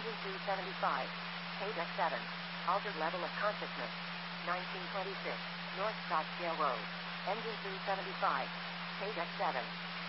Engine 275. Page X7. Altered level of consciousness. 1926. North Scottsdale Road. Engine 275. Page X7.